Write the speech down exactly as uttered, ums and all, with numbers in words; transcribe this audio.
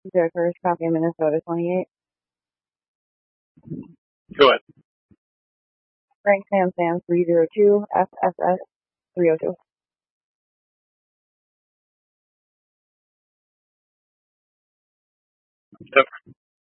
Zero first, copy Minnesota twenty-eight. Go ahead. Frank Sam Sam three zero two, F S S three oh two. Yep.